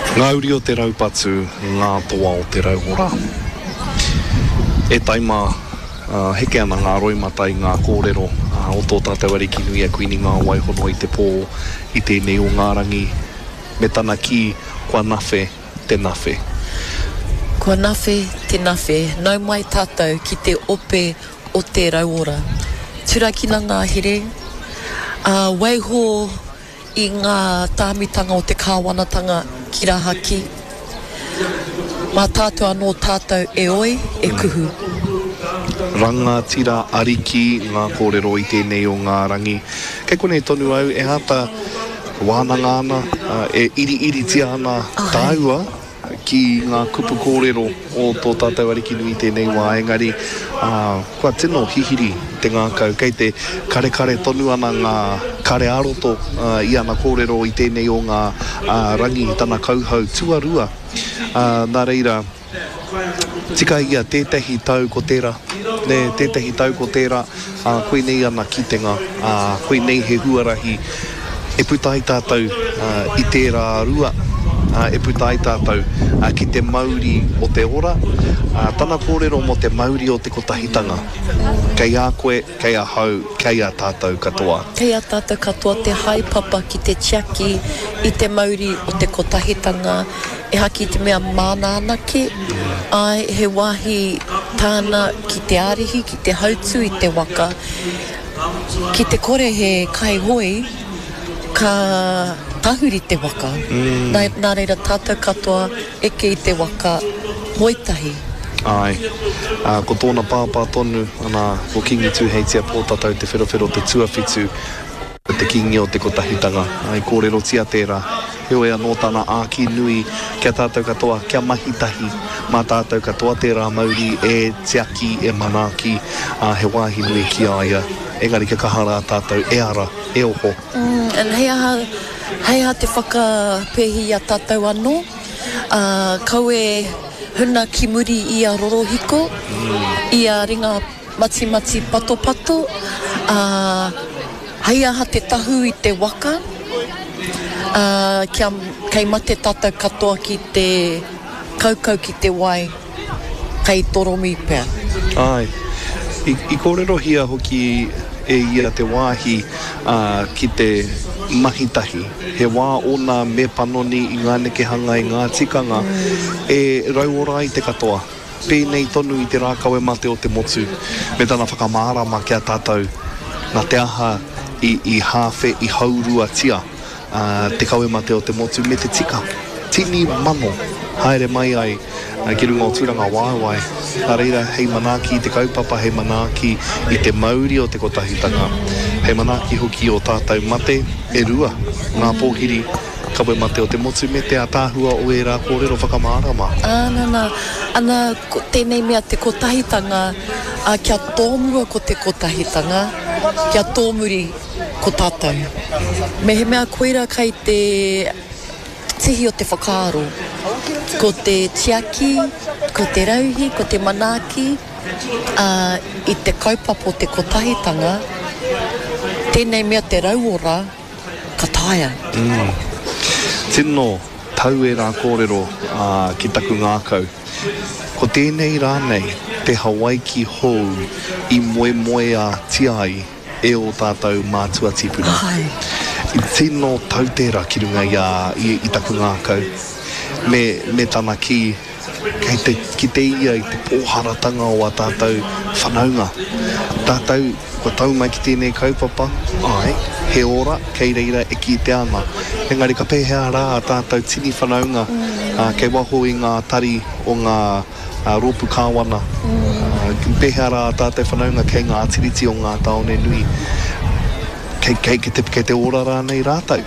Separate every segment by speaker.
Speaker 1: Ngā uri o te raupatu, ngā toa o te rauora. E taima heke ana ngā roimatai, ngā kōrero o tō tātou ariki nui a kuini ngā waihono i te pō i tēnei o ngā rangi. Me tana ki, kua nawhe, te nawhe.
Speaker 2: Kua nawhe, te nawhe. Nau mai tātou ki te ope o te rauora. Turakina ngā here, waiho i ngā tāmitanga o te kāwanatanga ki rā haki. Mā tātou anō tātou e oi, e kuhu.
Speaker 1: Rangatira ariki ngā kōrero i tēnei o ngā rangi. Kei konei tonu au, e hata wānanga ana, e iri tia ana tāua ki ngā kupu kōrero o tō tātou ariki nui tēnei wā. Engari, kua tino hihiri te ngākau, kei te kare tonu ana ngā kare aroto i ana kōrero i tēnei o ngā rangi tana kauhau tuarua. Nā reira, tika ia tētahi tau ko tērā, tētahi tau ko tērā, koe nei ana kitenga, koe nei he huarahi, e putai tātou i tērā rua, e putai tātou ki te mauri o te ora, tana kōrero mo te mauri o te kotahitanga. Kei a koe, kei a hau, kei a tātou katoa.
Speaker 2: Kei a tātou katoa, te haipapa ki te tiaki i te mauri o te kotahitanga, e haki te mea mana anake, ai he wahi tāna ki te arihi, ki te hautu i te waka. Ki te kore he kai hoi, ka tahuri te waka. Nā reira tātou katoa, eke i te waka, hoitahi.
Speaker 1: Ai, ko tōna pāpā tonu, ana, ko kingi tū heitia pōtatau te wherowhero, te tuawhitu, te kingi o te kotahitanga, ai kōrero tia tērā. Heoi anō tāna āki nui, kia tātou katoa, kia mahitahi, mā tātou katoa tērā mauri, e tiaki, e manaki, he wāhi nui ki aia. Engari kia kahara tātou, e ara, e oho.
Speaker 2: Hei te whakapehi a tātou anō, kaue huna ki muri i a rorohiko, i a ringa mati pato, hei aha te tahu i te waka, kei mate tātou katoa ki te kaukau ki te wai, kei toromi pēr.
Speaker 1: Ai, i kōrero hia hoki e ia te wāhi ki te mahitahi. He wā ona me panoni i ngā nekehanga i ngā tikanga e rauora i te katoa. Pēnei tonu i te rākaue mate o te motu. Me tana whakamārama kia tātou nā te aha i hāwhe i haurua tia te kaue mate o te motu me te tika. Tini mano, haere mai ai ki runga o tūranga wāwai. Nā reira, hei manaki i te kaupapa, hei manaki i te mauri o te kotahitanga. Hei manaki hoki o tātou mate, e rua, ngā pōhiri, kaue mate o te motu me te atāhua o e rā kōrero whakamārama.
Speaker 2: Ana tēnei mea te kotahitanga, kia tōmua ko te kotahitanga, kia tōmuri ko tātou. Me he mea koira kai te tihi o te whakaaro. Ko te tiaki, ko te rauhi, ko te manaki, i te kaupapa o te kotahitanga, tēnei mea te rauora, ka taia.
Speaker 1: Tino, tau e rā kōrero ki taku ngākau. Ko tēnei rānei, te Hawaii ki hou, i moe a tiai, e o tātou mātua tipuna. I tino tau tērā ki runga i taku ngākau. Me tana ki te ia i te pōharatanga o a tātou whanaunga. Tātou, ko tau mai ki tēnei kaupapa, ai, he ora, kei reira e ki te ana. Engari ka pēhea rā a tātou tini whanaunga, kei waho i ngā tari o ngā rōpu kāwana. Pēhea rā a tātou whanaunga kei ngā tiriti o ngā taone nui. Kei te ora rānei rātau.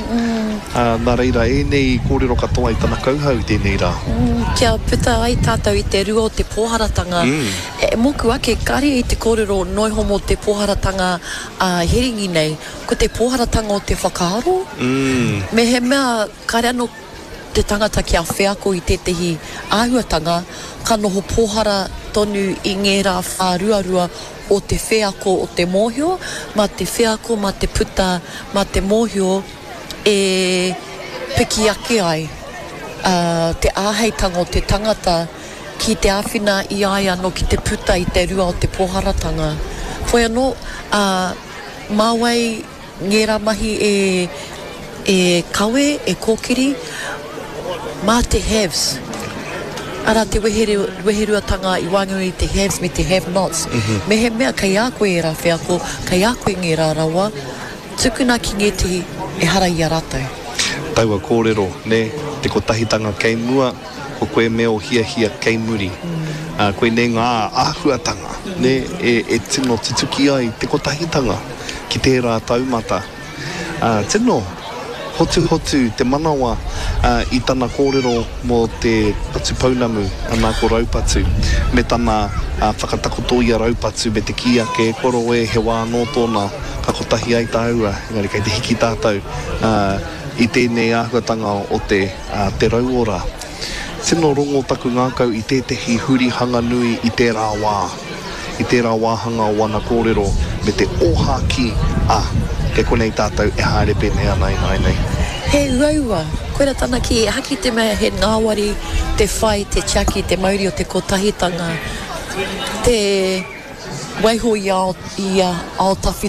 Speaker 1: Nā reira, e nei kōrero katoa i tana kauhau tēnei rā.
Speaker 2: Kia puta ai tātou i te rua o te pōharatanga. Moku ake, kare i te kōrero noiho mo te pōharatanga heringi nei, ko te pōharatanga o te whakaaro. Me he mea, kare anō te tangata kia wheako i tētehi āhuatanga, ka noho pōhara tonu i ngē rā whāruarua o te wheako o te mōhio, ma te wheako, ma te puta, ma te mōhio, e piki ake ai te āheitanga o te tangata ki te āwhina i ai anō ki te puta i te rua o te poharatanga. Whai anō, māwai ngera mahi e kawe, e kōkiri, mā te haves. Ara te weheruatanga i wāngai te haves me te have-nots. Me he mea kai a koe e rā whiako, kai a koe nge rā rawa, tukuna ki ngeti e hara i a rātou.
Speaker 1: Taua kōrero, ne, te kotahitanga kei mua, ko koe meo hia kei muri. Koe ne ngā āhuatanga, ne, e tino te tuki ai te kotahitanga ki tērā taumata. Tino, hotu, te manawa i tana kōrero mō te patu paunamu anā ko raupatu, me tana whakatakoto ia raupatu me te kia ke koro e he wā nō tōna ka kotahi ai tāua, engari kei te hiki tātou i tēnei āhuatanga o te rauora. Tino rongo taku ngākau i tētehi huri hanga nui i tērā wāhanga o wana kōrero me te ōhaki ke konei tātou e hārepe nei nei.
Speaker 2: He uraua, koera tana ki e haki te mea he ngāwari, te whai, te tiaki, te mauri o te kotahitanga, te waiho i ao tawhi